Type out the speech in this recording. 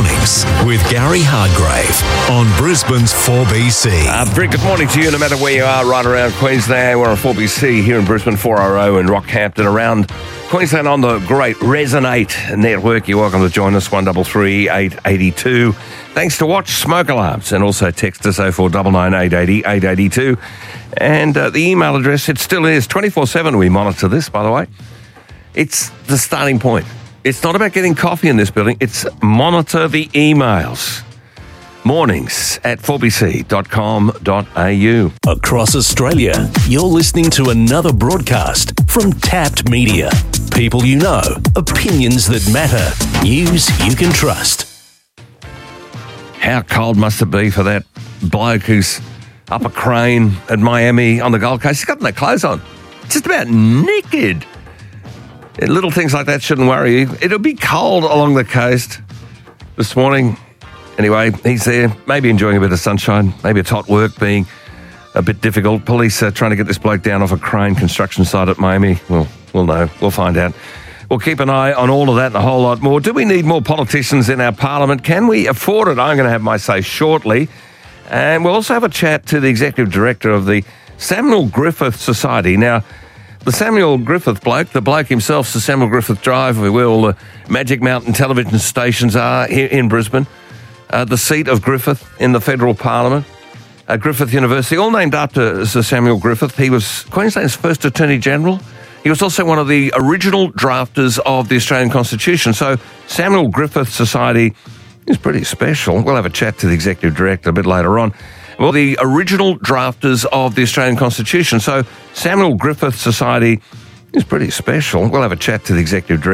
Mornings with Gary Hardgrave on Brisbane's 4BC. Very good morning to you, no matter where you are, right around Queensland. We're on 4BC here in Brisbane, 4RO in Rockhampton, around Queensland on the great Resonate network. You're welcome to join us, 133 882. Thanks to Watch Smoke Alarms, and also text us 0499 880 882. And the email address, it still is 24/7. We monitor this, by the way. It's the starting point. It's not about getting coffee in this building. It's monitor the emails. Mornings at 4bc.com.au. Across Australia, you're listening to another broadcast from Tapped Media. People you know, opinions that matter, news you can trust. How cold must it be for that bloke who's up a crane at Miami on the Gold Coast? He's got no clothes on. Just about naked. Little things like that shouldn't worry you. It'll be cold along the coast this morning. Anyway, he's there, maybe enjoying a bit of sunshine. Maybe it's hot work being a bit difficult. Police are trying to get this bloke down off a crane construction site at Miami. Well, we'll know. We'll find out. We'll keep an eye on all of that and a whole lot more. Do we need more politicians in our parliament? Can we afford it? I'm going to have my say shortly. And we'll also have a chat to the executive director of the Samuel Griffith Society. Now, the Samuel Griffith bloke, the bloke himself, Sir Samuel Griffith Drive, where all the Magic Mountain television stations are here in Brisbane, the seat of Griffith in the federal parliament, Griffith University, all named after Sir Samuel Griffith. He was Queensland's first Attorney General. He was also one of the original drafters of the Australian Constitution. So Samuel Griffith Society is pretty special. We'll have a chat to the executive director a bit later on. Well, the original drafters of the Australian Constitution. So Samuel Griffith Society is pretty special. We'll have a chat to the executive director.